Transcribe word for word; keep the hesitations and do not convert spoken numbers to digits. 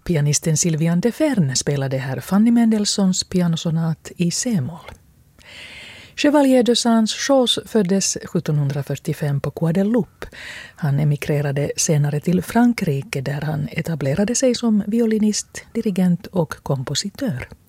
Pianisten Sylviane de Ferne spelade här Fanny Mendelssohns pianosonat i C-moll. Chevalier de Saint-Saëns föddes sjuttonhundrafyrtiofem på Guadeloupe. Han emigrerade senare till Frankrike där han etablerade sig som violinist, dirigent och kompositör.